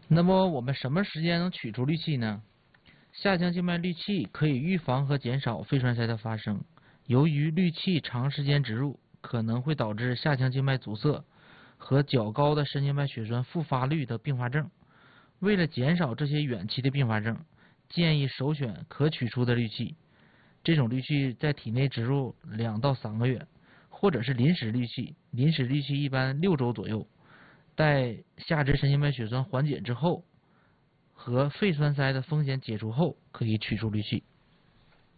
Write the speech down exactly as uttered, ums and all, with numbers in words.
那么我们什么时间能取出氯气呢？下腔静脉氯气可以预防和减少肺栓塞的发生。由于氯气长时间植入，可能会导致下腔静脉阻塞和较高的深静脉血栓复发率的并发症。为了减少这些远期的并发症，建议首选可取出的氯气。这种氯气在体内植入两到三个月，或者是临时氯气，临时氯气一般六周左右。待下肢深静脉血栓缓解之后和肺栓塞的风险解除后，可以取出氯气。